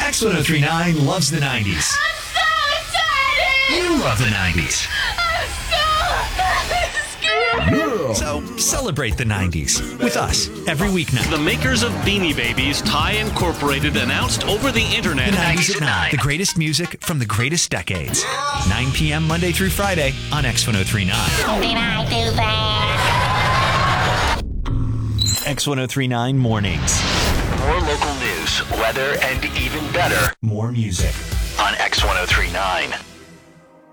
X1039 loves the 90s. I'm so excited! You love the 90s. I'm so scared! So celebrate the 90s with us every weeknight. The makers of Beanie Babies, Ty Incorporated, announced over the internet. The 90s at 9. The greatest music from the greatest decades. 9 p.m. Monday through Friday on X1039. Did I do that? X1039 Mornings. More local news, weather, and even better More music. on X1039.